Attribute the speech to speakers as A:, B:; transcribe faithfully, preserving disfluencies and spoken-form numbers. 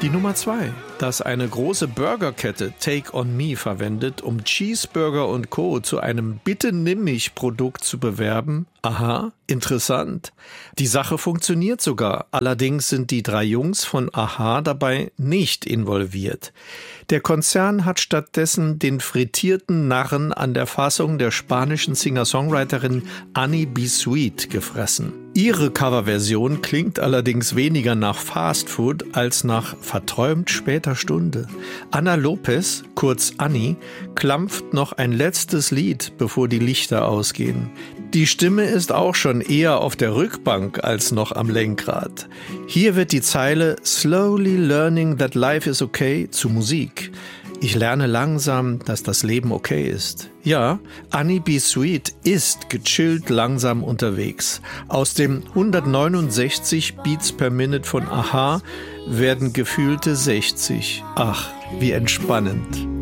A: Die Nummer zwei, dass eine große Burgerkette Take on Me verwendet, um Cheeseburger und Co. zu einem Bitte-Nimm-mich-Produkt zu bewerben. Aha, interessant. Die Sache funktioniert sogar. Allerdings sind die drei Jungs von Aha dabei nicht involviert. Der Konzern hat stattdessen den frittierten Narren an der Fassung der spanischen Singer-Songwriterin Annie B. Sweet gefressen. Ihre Coverversion klingt allerdings weniger nach Fast Food als nach verträumt später Stunde. Ana Lopez, kurz Annie, klampft noch ein letztes Lied, bevor die Lichter ausgehen. Die Stimme ist auch schon eher auf der Rückbank als noch am Lenkrad. Hier wird die Zeile Slowly learning that life is okay zu Musik. Ich lerne langsam, dass das Leben okay ist. Ja, Annie B. Sweet ist gechillt langsam unterwegs. Aus dem hundertneunundsechzig Beats per Minute von Aha werden gefühlte sechzig. Ach, wie entspannend.